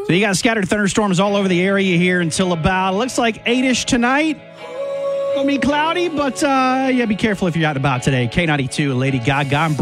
So you got scattered thunderstorms all over the area here until about, looks like 8-ish tonight. Gonna be cloudy, but be careful if you're out and about today. K92, Lady Gaga.